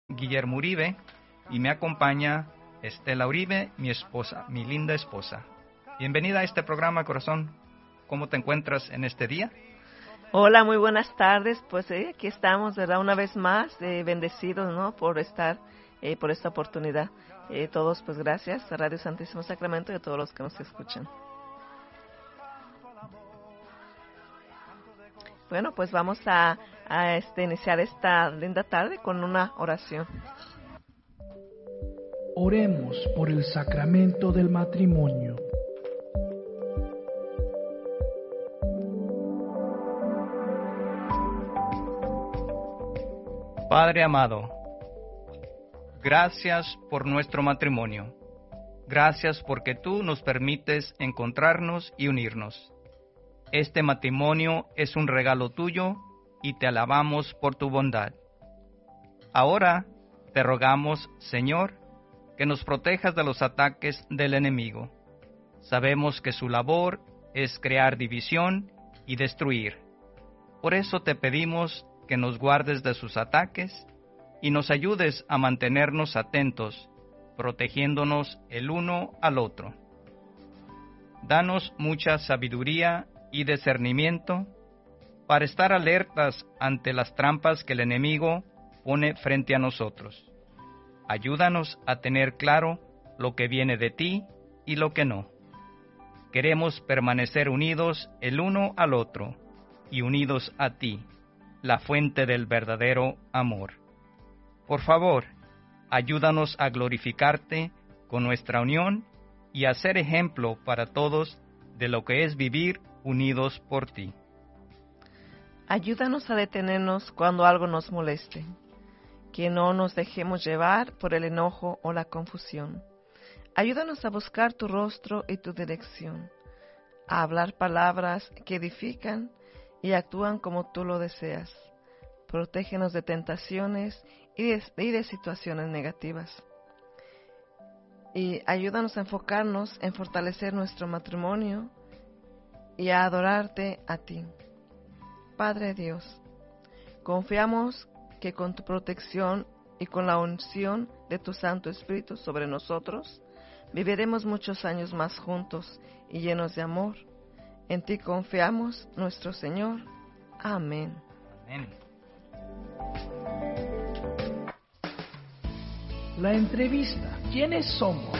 Guillermo Uribe y me acompaña Estela Uribe, mi esposa, mi linda esposa. Bienvenida a este programa, corazón. ¿Cómo te encuentras en este día? Hola, muy buenas tardes. Pues aquí estamos, ¿verdad? Una vez más, bendecidos, ¿no? Por estar, por esta oportunidad. Todos, pues gracias a Radio Santísimo Sacramento y a todos los que nos escuchan. Bueno, pues vamos a iniciar esta linda tarde con una oración. Oremos por el sacramento del matrimonio. Padre amado, gracias por nuestro matrimonio. Gracias porque tú nos permites encontrarnos y unirnos. Este matrimonio es un regalo tuyo y te alabamos por tu bondad. Ahora te rogamos, Señor, que nos protejas de los ataques del enemigo. Sabemos que su labor es crear división y destruir. Por eso te pedimos que nos guardes de sus ataques y nos ayudes a mantenernos atentos, protegiéndonos el uno al otro. Danos mucha sabiduría y discernimiento para estar alertas ante las trampas que el enemigo pone frente a nosotros. Ayúdanos a tener claro lo que viene de ti y lo que no. Queremos permanecer unidos el uno al otro y unidos a ti, la fuente del verdadero amor. Por favor, ayúdanos a glorificarte con nuestra unión y a ser ejemplo para todos de lo que es vivir unidos por ti. Ayúdanos a detenernos cuando algo nos moleste, que no nos dejemos llevar por el enojo o la confusión. Ayúdanos a buscar tu rostro y tu dirección, a hablar palabras que edifican y actúan como tú lo deseas. Protégenos de tentaciones y de situaciones negativas. Y ayúdanos a enfocarnos en fortalecer nuestro matrimonio y a adorarte a ti. Padre Dios, confiamos que con tu protección y con la unción de tu Santo Espíritu sobre nosotros, viviremos muchos años más juntos y llenos de amor. En ti confiamos, nuestro Señor. Amén. Amén. La entrevista. ¿Quiénes somos?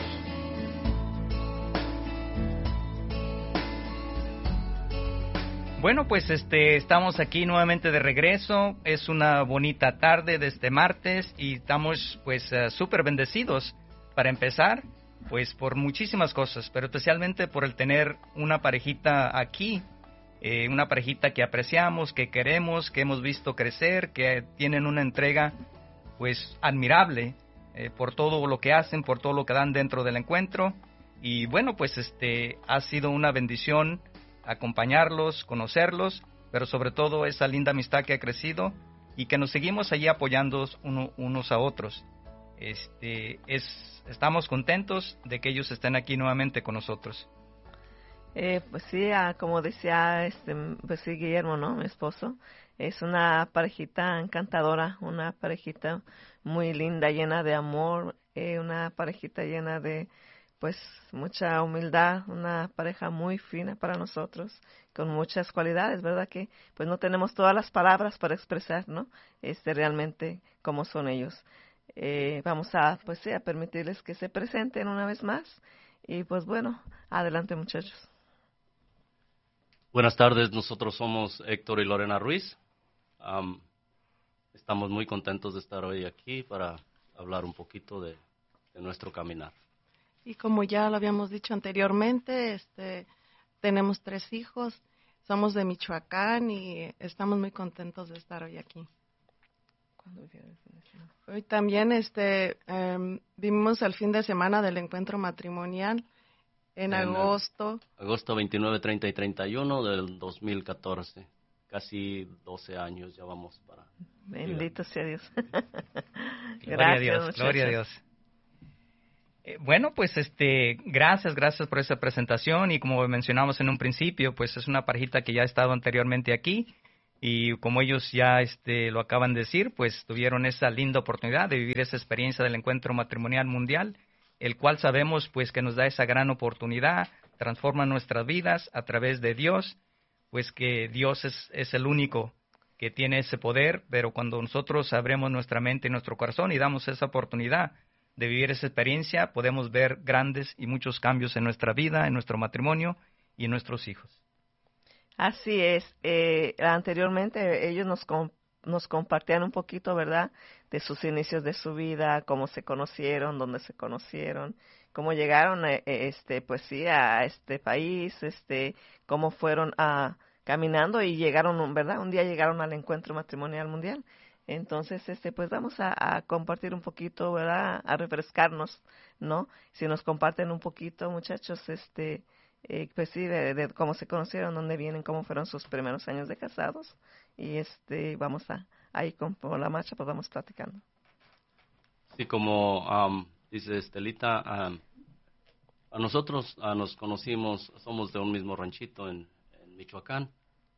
Bueno, pues estamos aquí nuevamente de regreso. Es una bonita tarde de este martes y estamos pues súper bendecidos. Para empezar, pues por muchísimas cosas, pero especialmente por el tener una parejita aquí, una parejita que apreciamos, que queremos, que hemos visto crecer, que tienen una entrega pues admirable por todo lo que hacen, por todo lo que dan dentro del encuentro. Y bueno, pues ha sido una bendición acompañarlos, conocerlos, pero sobre todo esa linda amistad que ha crecido y que nos seguimos allí apoyando unos a otros. Estamos contentos de que ellos estén aquí nuevamente con nosotros. Pues sí, como decía pues sí, Guillermo, ¿no? Mi esposo, es una parejita encantadora, una parejita muy linda, llena de amor, una parejita llena de pues mucha humildad, una pareja muy fina para nosotros, con muchas cualidades, ¿verdad? Que pues no tenemos todas las palabras para expresar, ¿no? Realmente cómo son ellos. Vamos a pues sí, a permitirles que se presenten una vez más y pues bueno, adelante muchachos. Buenas tardes, nosotros somos Héctor y Lorena Ruiz. Estamos muy contentos de estar hoy aquí para hablar un poquito de nuestro caminar. Y como ya lo habíamos dicho anteriormente, tenemos 3 hijos, somos de Michoacán y estamos muy contentos de estar hoy aquí. Hoy también vivimos el fin de semana del encuentro matrimonial en agosto. Agosto 29, 30 y 31 del 2014. Casi 12 años ya vamos para... Bendito sea Dios. Gloria a Dios, gloria a Dios. Bueno, pues gracias por esa presentación y como mencionamos en un principio, pues es una parejita que ya ha estado anteriormente aquí Y como ellos ya lo acaban de decir, pues tuvieron esa linda oportunidad de vivir esa experiencia del encuentro matrimonial mundial, el cual sabemos pues que nos da esa gran oportunidad, transforma nuestras vidas a través de Dios, pues que Dios es el único que tiene ese poder, pero cuando nosotros abremos nuestra mente y nuestro corazón y damos esa oportunidad de vivir esa experiencia, podemos ver grandes y muchos cambios en nuestra vida, en nuestro matrimonio y en nuestros hijos. Así es. Anteriormente ellos nos compartían un poquito, ¿verdad?, de sus inicios de su vida, cómo se conocieron, dónde se conocieron, cómo llegaron, pues sí, a este país, cómo fueron caminando y llegaron, ¿verdad? Un día llegaron al encuentro matrimonial mundial. Entonces, pues vamos a compartir un poquito, ¿verdad?, a refrescarnos, ¿no? Si nos comparten un poquito, muchachos, pues sí, de cómo se conocieron, dónde vienen, cómo fueron sus primeros años de casados. Y vamos ahí con la marcha, pues vamos platicando. Sí, como dice Estelita, a nosotros nos conocimos, somos de un mismo ranchito en Michoacán.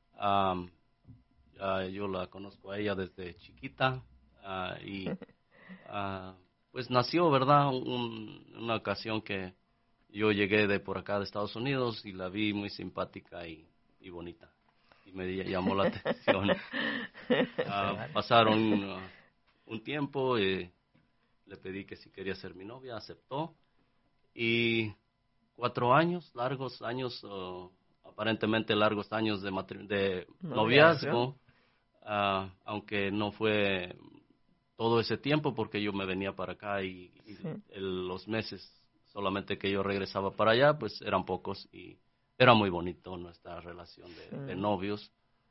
Yo la conozco a ella desde chiquita y pues nació, ¿verdad? Una ocasión que yo llegué de por acá de Estados Unidos y la vi muy simpática y bonita y me llamó la atención. Pasaron un tiempo y le pedí que si quería ser mi novia, aceptó y 4 años, largos años, aparentemente largos años de noviazgo, aunque no fue todo ese tiempo porque yo me venía para acá y los meses solamente que yo regresaba para allá, pues eran pocos y era muy bonito nuestra relación de novios.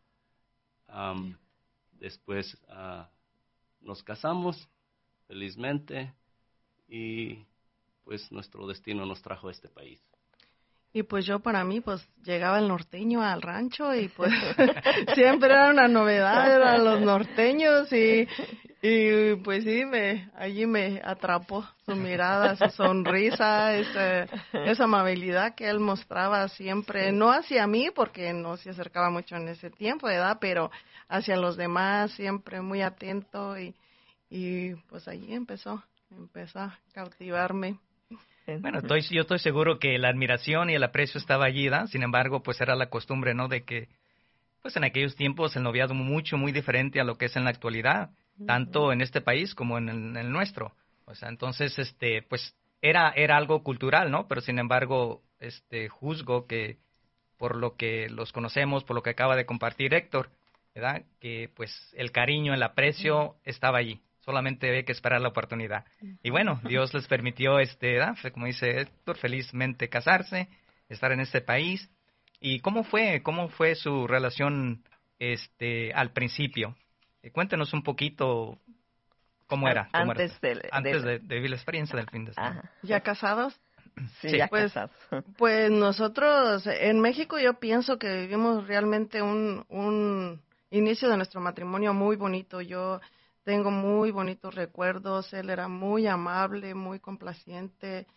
Después nos casamos felizmente y pues nuestro destino nos trajo a este país. Y pues yo para mí, pues llegaba el norteño al rancho y pues siempre era una novedad, eran los norteños y pues sí, allí me atrapó su mirada, su sonrisa, esa amabilidad que él mostraba siempre, no hacia mí porque no se acercaba mucho en ese tiempo, ¿verdad? Pero hacia los demás, siempre muy atento y pues allí empezó a cautivarme. Bueno, yo estoy seguro que la admiración y el aprecio estaba allí, ¿da? Sin embargo, pues era la costumbre, ¿no? De que, pues en aquellos tiempos el noviazgo muy diferente a lo que es en la actualidad, tanto en este país como en el nuestro. O sea, entonces, pues era algo cultural, ¿no? Pero sin embargo, juzgo que por lo que los conocemos, por lo que acaba de compartir Héctor, ¿verdad? Que pues el cariño, el aprecio estaba allí. Solamente había que esperar la oportunidad. Y bueno, Dios les permitió, como dice Héctor, felizmente casarse, estar en este país. ¿Y cómo fue su relación al principio? Cuéntenos un poquito cómo era. Antes de vivir la experiencia del fin de semana. ¿Ya casados? Sí, ya casados. Pues nosotros en México yo pienso que vivimos realmente un inicio de nuestro matrimonio muy bonito. Yo tengo muy bonitos recuerdos. Él era muy amable, muy complaciente,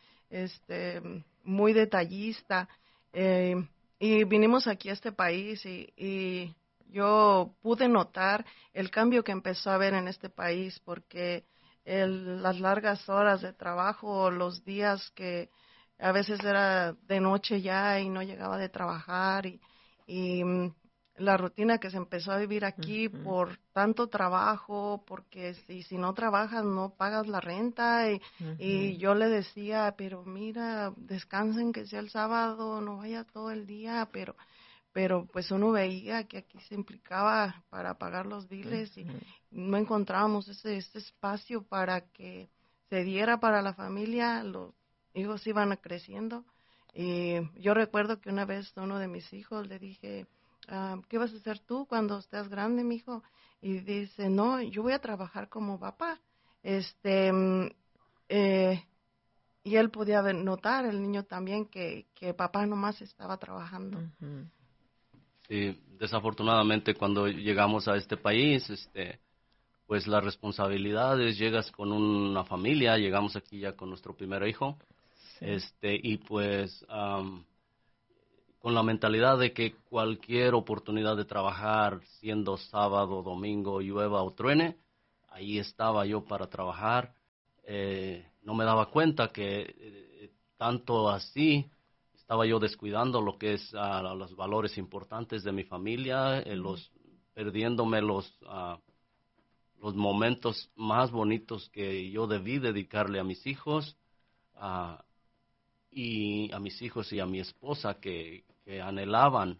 muy detallista. Y vinimos aquí a este país y yo pude notar el cambio que empezó a haber en este país porque las largas horas de trabajo, los días que a veces era de noche ya y no llegaba de trabajar y la rutina que se empezó a vivir aquí por tanto trabajo, porque si no trabajas no pagas la renta y yo le decía, pero mira, descansen que sea el sábado, no vaya todo el día, pero pues uno veía que aquí se implicaba para pagar los biles y no encontrábamos ese espacio para que se diera para la familia, los hijos iban creciendo y yo recuerdo que una vez a uno de mis hijos le dije, ¿qué vas a hacer tú cuando estés grande, mijo? Y dice, no, yo voy a trabajar como papá. Y él podía notar, el niño también, que papá nomás estaba trabajando. Sí, desafortunadamente cuando llegamos a este país, pues las responsabilidades, llegas con una familia, llegamos aquí ya con nuestro primer hijo, y pues con la mentalidad de que cualquier oportunidad de trabajar, siendo sábado, domingo, llueva o truene, ahí estaba yo para trabajar. No me daba cuenta que tanto así estaba yo descuidando lo que es los valores importantes de mi familia, perdiéndome los momentos más bonitos que yo debí dedicarle a mis hijos, y a mis hijos y a mi esposa que anhelaban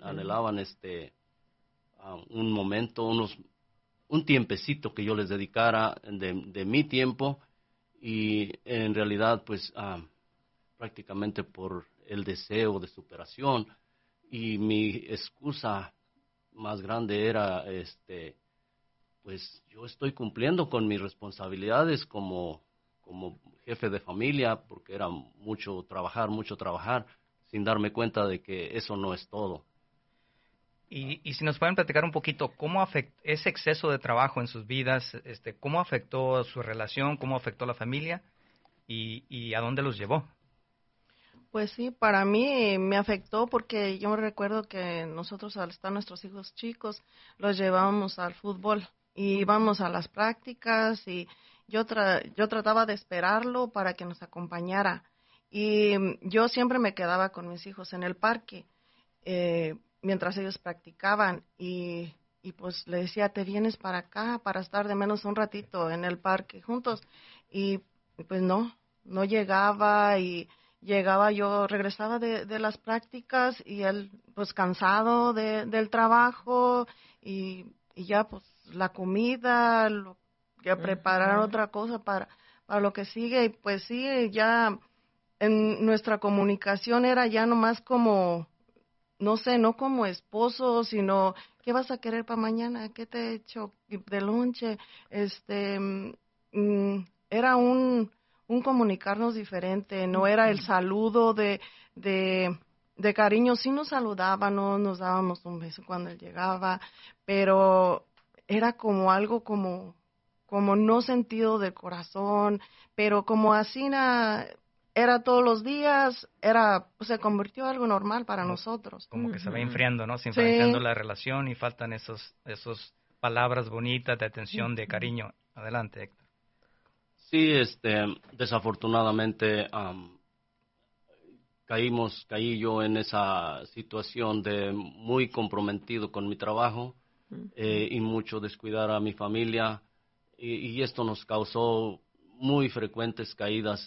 un momento, un tiempecito que yo les dedicara de mi tiempo, y en realidad pues prácticamente por el deseo de superación, y mi excusa más grande era pues yo estoy cumpliendo con mis responsabilidades como jefe de familia, porque era mucho trabajar, sin darme cuenta de que eso no es todo. Y si nos pueden platicar un poquito, ¿cómo afectó ese exceso de trabajo en sus vidas? ¿Cómo afectó su relación? ¿Cómo afectó la familia? ¿Y a dónde los llevó? Pues sí, para mí me afectó porque yo me recuerdo que nosotros al estar nuestros hijos chicos los llevábamos al fútbol y íbamos a las prácticas y yo trataba de esperarlo para que nos acompañara, y yo siempre me quedaba con mis hijos en el parque mientras ellos practicaban, y pues le decía, te vienes para acá para estar de menos un ratito en el parque juntos, y pues no llegaba, y llegaba yo, regresaba de las prácticas y él pues cansado del trabajo, y ya pues la comida, que preparar otra cosa para lo que sigue, y pues sí, ya en nuestra comunicación era ya nomás como, no sé, no como esposo, sino, ¿qué vas a querer para mañana? ¿Qué te he hecho de lonche? Era un comunicarnos diferente, no era el saludo de cariño. Sí nos saludábamos, nos dábamos un beso cuando él llegaba, pero era como algo como no sentido del corazón, pero como así era todos los días, se convirtió en algo normal para nosotros. Como que se va enfriando, ¿no? Se va Sí. enfriando la relación y faltan esos palabras bonitas de atención, de cariño. Adelante, Héctor. Sí, desafortunadamente caí yo en esa situación de muy comprometido con mi trabajo y mucho descuidar a mi familia, y esto nos causó muy frecuentes caídas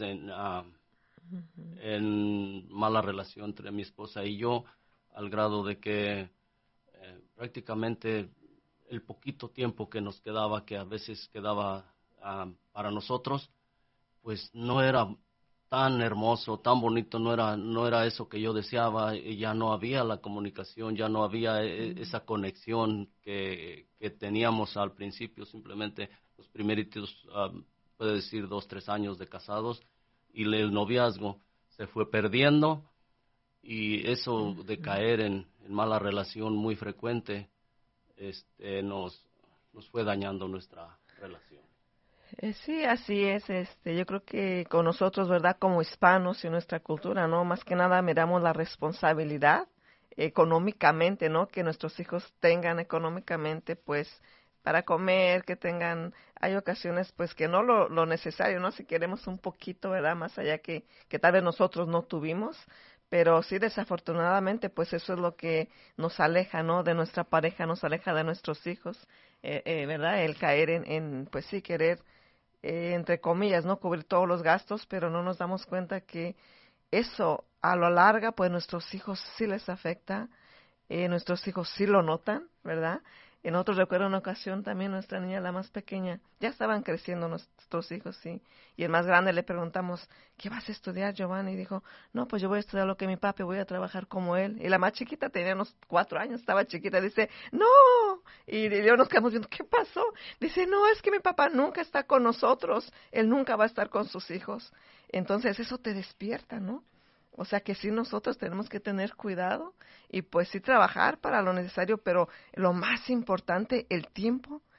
en mala relación entre mi esposa y yo, al grado de que prácticamente el poquito tiempo que nos quedaba, que a veces quedaba para nosotros, pues no era tan hermoso, tan bonito, no era eso que yo deseaba, y ya no había la comunicación, ya no había esa conexión que teníamos al principio. Simplemente los primeritos, puede decir 2-3 años de casados, y el noviazgo se fue perdiendo, y eso de caer en mala relación muy frecuente nos fue dañando nuestra relación. Sí, así es. Yo creo que con nosotros, ¿verdad? Como hispanos y nuestra cultura, ¿no? Más que nada miramos la responsabilidad económicamente, ¿no? Que nuestros hijos tengan económicamente, pues, para comer, que tengan, hay ocasiones, pues, que no lo necesario, ¿no? Si queremos un poquito, ¿verdad? Más allá que tal vez nosotros no tuvimos, pero sí, desafortunadamente, pues, eso es lo que nos aleja, ¿no? De nuestra pareja, nos aleja de nuestros hijos, ¿verdad? El caer pues sí, querer entre comillas, ¿no? Cubrir todos los gastos, pero no nos damos cuenta que eso a lo larga, pues nuestros hijos sí les afecta, nuestros hijos sí lo notan, ¿verdad? En otro recuerdo una ocasión también nuestra niña, la más pequeña, ya estaban creciendo nuestros hijos, sí, y el más grande le preguntamos, ¿qué vas a estudiar, Giovanni? Y dijo, no, pues yo voy a estudiar lo que mi papi, voy a trabajar como él. Y la más chiquita tenía unos 4 años, estaba chiquita, dice, no, y yo nos quedamos viendo, ¿qué pasó? Dice, no, es que mi papá nunca está con nosotros, él nunca va a estar con sus hijos. Entonces eso te despierta, ¿no? O sea que sí, nosotros tenemos que tener cuidado y pues sí trabajar para lo necesario, pero lo más importante, el tiempo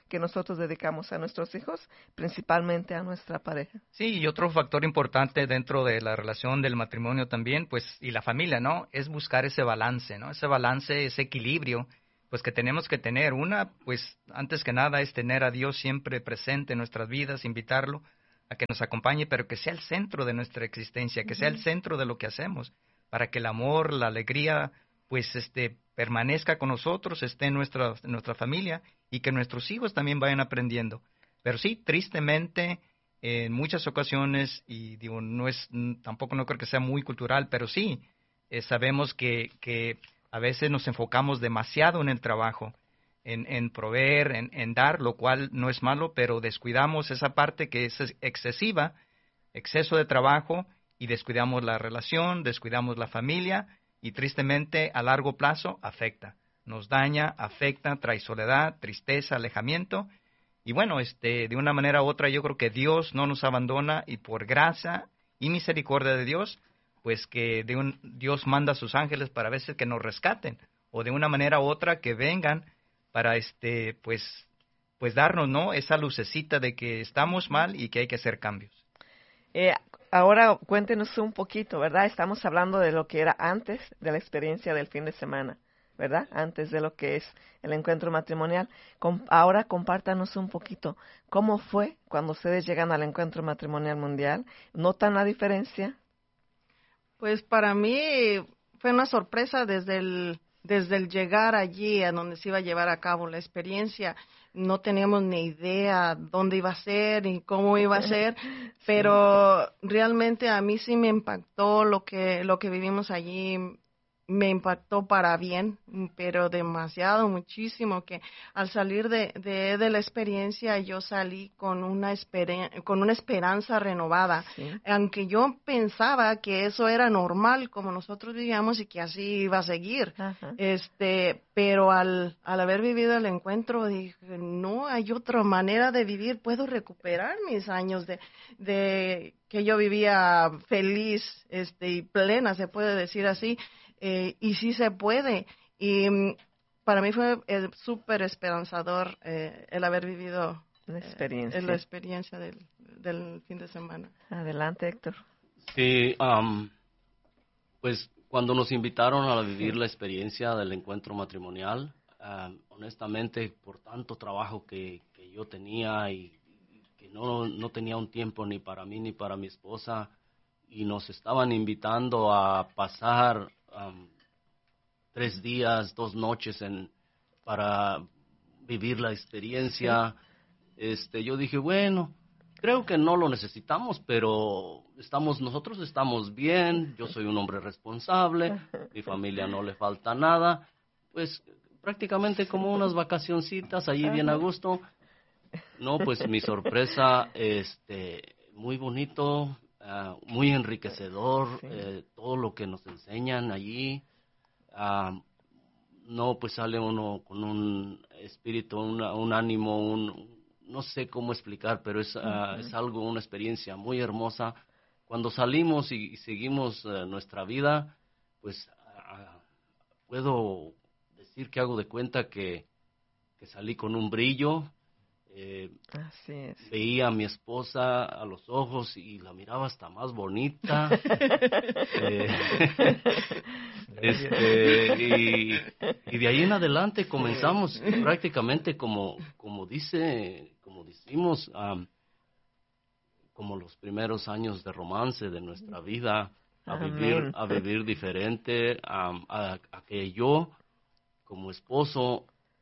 que nosotros dedicamos a nuestros hijos, principalmente a nuestra pareja. Sí, y otro factor importante dentro de la relación del matrimonio también, pues, y la familia, ¿no? Es buscar ese balance, ¿no? Ese balance, ese equilibrio, pues, que tenemos que tener. Una, pues, antes que nada es tener a Dios siempre presente en nuestras vidas, invitarlo a que nos acompañe, pero que sea el centro de nuestra existencia, que sea el centro de lo que hacemos, para que el amor, la alegría, pues, permanezca con nosotros, esté en nuestra familia y que nuestros hijos también vayan aprendiendo. Pero sí, tristemente, en muchas ocasiones, y digo, tampoco no creo que sea muy cultural, pero sí, sabemos que a veces nos enfocamos demasiado en el trabajo, en proveer, en dar, lo cual no es malo, pero descuidamos esa parte que es excesiva, exceso de trabajo, y descuidamos la relación, descuidamos la familia, y tristemente a largo plazo afecta, nos daña, afecta, trae soledad, tristeza, alejamiento. Y bueno, de una manera u otra yo creo que Dios no nos abandona, y por gracia y misericordia de Dios, pues que Dios manda a sus ángeles para a veces que nos rescaten, o de una manera u otra que vengan para pues darnos, ¿no?, esa lucecita de que estamos mal y que hay que hacer cambios. Ahora cuéntenos un poquito, ¿verdad? Estamos hablando de lo que era antes de la experiencia del fin de semana, ¿verdad? Antes de lo que es el encuentro matrimonial. Ahora compártanos un poquito cómo fue cuando ustedes llegan al encuentro matrimonial mundial. ¿Notan la diferencia? Pues para mí fue una sorpresa desde el llegar allí a donde se iba a llevar a cabo la experiencia. No teníamos ni idea dónde iba a ser ni cómo iba a ser, pero realmente a mí sí me impactó lo que vivimos allí. Me impactó para bien, pero demasiado, muchísimo, que al salir de la experiencia yo salí con una esperanza renovada. Sí. Aunque yo pensaba que eso era normal como nosotros vivíamos y que así iba a seguir. Ajá. Pero al haber vivido el encuentro dije, no hay otra manera de vivir, puedo recuperar mis años de que yo vivía feliz, y plena, se puede decir así. Y sí se puede. Y para mí fue súper esperanzador el haber vivido La experiencia. la experiencia del fin de semana. Adelante, Héctor. Sí, pues cuando nos invitaron a vivir la experiencia del encuentro matrimonial, honestamente, por tanto trabajo que yo tenía y que no tenía un tiempo ni para mí ni para mi esposa, y nos estaban invitando a pasar 3 días, 2 noches para vivir la experiencia. Yo dije, bueno, creo que no lo necesitamos, pero nosotros estamos bien, yo soy un hombre responsable, mi familia no le falta nada, pues prácticamente como unas vacacioncitas allí bien a gusto. No, pues mi sorpresa, muy bonito, muy enriquecedor, todo lo que nos enseñan allí. No, pues sale uno con un espíritu, un ánimo, no sé cómo explicar, pero es algo, una experiencia muy hermosa. Cuando salimos y seguimos nuestra vida, pues puedo decir que hago de cuenta que salí con un brillo. Así es. Veía a mi esposa a los ojos y la miraba hasta más bonita. Y de ahí en adelante comenzamos prácticamente como decimos, como los primeros años de romance de nuestra vida, a vivir diferente, a que yo como esposo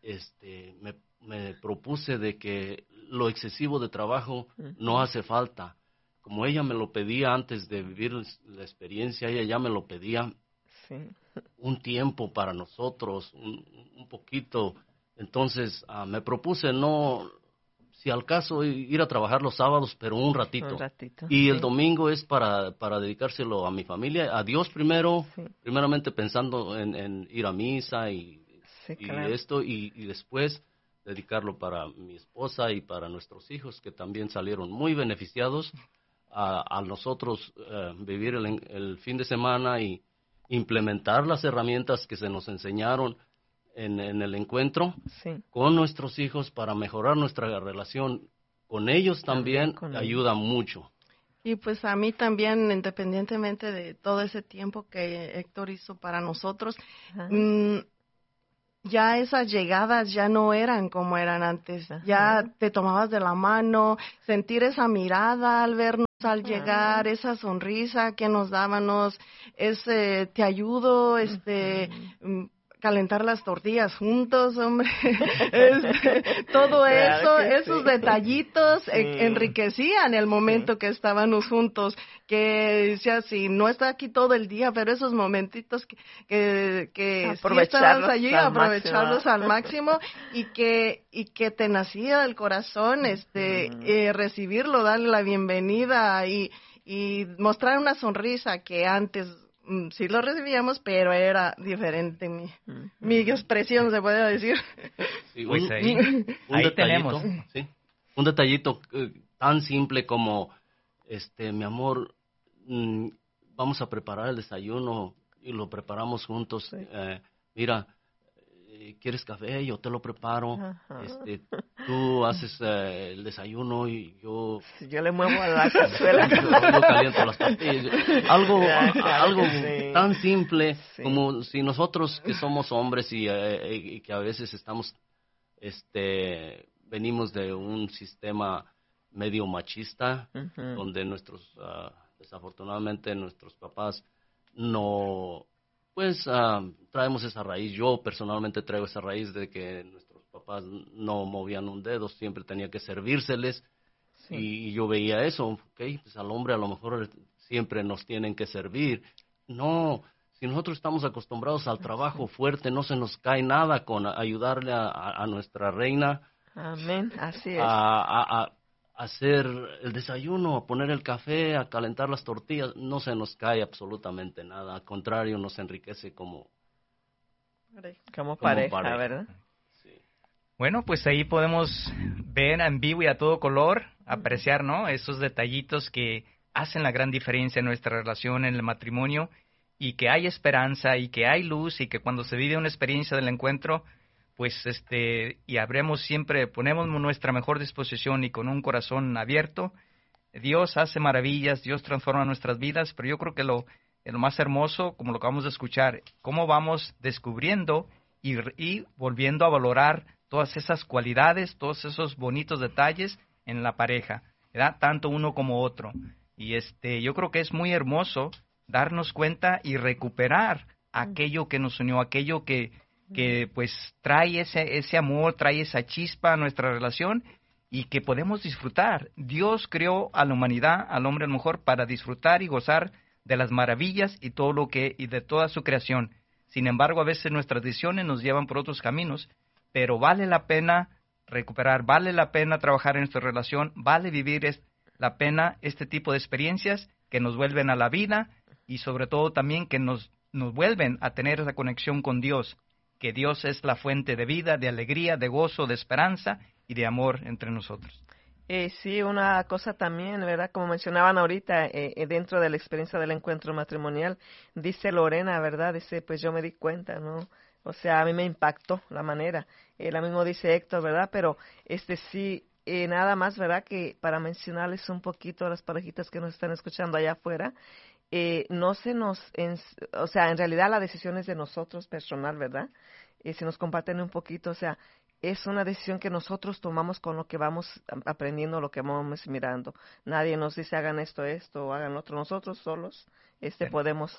me propuse de que lo excesivo de trabajo no hace falta. Como ella me lo pedía antes de vivir la experiencia, ella ya me lo pedía, un tiempo para nosotros, un poquito. Entonces me propuse si al caso, ir a trabajar los sábados, pero un ratito. Y el domingo es para dedicárselo a mi familia, a Dios primero, primeramente pensando en ir a misa y esto, y después dedicarlo para mi esposa y para nuestros hijos, que también salieron muy beneficiados a nosotros vivir el fin de semana y implementar las herramientas que se nos enseñaron. en el encuentro Sí. con nuestros hijos para mejorar nuestra relación con ellos también con ayuda mucho. Y pues a mí también, independientemente de todo ese tiempo que Héctor hizo para nosotros, Ajá. Ya esas llegadas ya no eran como eran antes. Ajá. Ya te tomabas de la mano, sentir esa mirada al vernos al Ajá. llegar, esa sonrisa que nos dábamos, ese te ayudo, calentar las tortillas juntos, hombre. Todo Claro eso, que esos sí. detallitos Sí. enriquecían el momento que estábamos juntos. Que decía, sí, no está aquí todo el día, pero esos momentitos que sí estabas allí, aprovecharlos al máximo y que te nacía del corazón, recibirlo, darle la bienvenida y mostrar una sonrisa que antes sí lo recibíamos, pero era diferente mi expresión, se puede decir. Sí, Pues ahí un detallito, tenemos. ¿sí? Un detallito tan simple como, mi amor, vamos a preparar el desayuno y lo preparamos juntos. Sí. Mira, ¿quieres café? Yo te lo preparo. Ajá. Tú haces el desayuno y yo... Yo le muevo a la cazuela. yo caliento las tortillas. Algo, Claro algo que sí. tan simple Sí. como si nosotros que somos hombres y que a veces estamos, venimos de un sistema medio machista, Ujú. donde desafortunadamente nuestros papás no, pues traemos esa raíz. Yo personalmente traigo esa raíz de que nuestros papás no movían un dedo, siempre tenía que servírseles. Sí. Y yo veía eso, okay, pues al hombre a lo mejor siempre nos tienen que servir. No, si nosotros estamos acostumbrados al trabajo fuerte, no se nos cae nada con ayudarle a nuestra reina Amén, así es. a hacer el desayuno, a poner el café, a calentar las tortillas. No se nos cae absolutamente nada, al contrario, nos enriquece como Como pareja, ¿verdad? Sí. Bueno, pues ahí podemos ver en vivo y a todo color, apreciar, ¿no? Esos detallitos que hacen la gran diferencia en nuestra relación, en el matrimonio, y que hay esperanza, y que hay luz, y que cuando se vive una experiencia del encuentro, pues y habremos siempre, ponemos nuestra mejor disposición y con un corazón abierto, Dios hace maravillas, Dios transforma nuestras vidas, pero yo creo que lo más hermoso, como lo acabamos de escuchar, cómo vamos descubriendo y volviendo a valorar todas esas cualidades, todos esos bonitos detalles en la pareja, ¿verdad? Tanto uno como otro. Y yo creo que es muy hermoso darnos cuenta y recuperar aquello que nos unió, aquello que pues trae ese amor, trae esa chispa a nuestra relación y que podemos disfrutar. Dios creó a la humanidad, al hombre a lo mejor, para disfrutar y gozar de las maravillas y y de toda su creación. Sin embargo, a veces nuestras decisiones nos llevan por otros caminos, pero vale la pena recuperar, vale la pena trabajar en nuestra relación, vale vivir la pena este tipo de experiencias que nos vuelven a la vida y sobre todo también que nos vuelven a tener esa conexión con Dios, que Dios es la fuente de vida, de alegría, de gozo, de esperanza y de amor entre nosotros. Sí, una cosa también, ¿verdad? Como mencionaban ahorita, dentro de la experiencia del encuentro matrimonial, dice Lorena, ¿verdad? Dice, pues yo me di cuenta, ¿no? O sea, a mí me impactó la manera. Lo mismo dice Héctor, ¿verdad? Pero sí, nada más, ¿verdad? Que para mencionarles un poquito a las parejitas que nos están escuchando allá afuera, no se nos, o sea, en realidad la decisión es de nosotros personal, ¿verdad? Si nos comparten un poquito, o sea, es una decisión que nosotros tomamos con lo que vamos aprendiendo, lo que vamos mirando. Nadie nos dice hagan esto o hagan otro. Nosotros solos podemos.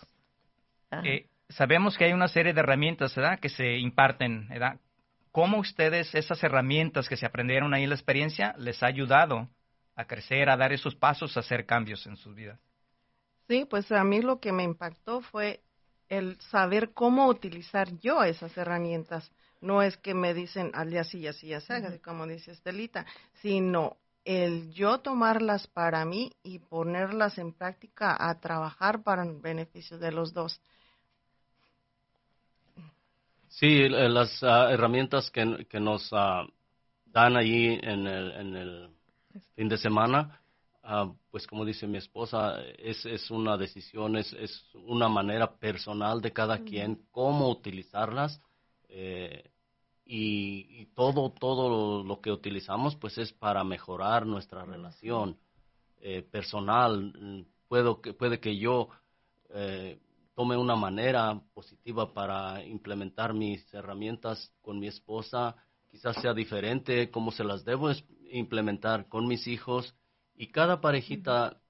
Sabemos que hay una serie de herramientas, ¿verdad?, que se imparten, ¿verdad? ¿Cómo ustedes, esas herramientas que se aprendieron ahí en la experiencia, les ha ayudado a crecer, a dar esos pasos, a hacer cambios en sus vidas? Sí, pues a mí lo que me impactó fue el saber cómo utilizar yo esas herramientas. No es que me dicen, hazle así, así, así, uh-huh, como dice Estelita, sino el yo tomarlas para mí y ponerlas en práctica a trabajar para el beneficio de los dos. Sí, las herramientas que nos dan allí en el fin de semana, pues como dice mi esposa, es una decisión, es una manera personal de cada quien cómo utilizarlas. y todo lo que utilizamos pues es para mejorar nuestra relación personal. Puede que yo tome una manera positiva para implementar mis herramientas con mi esposa, quizás sea diferente cómo se las debo implementar con mis hijos, y cada parejita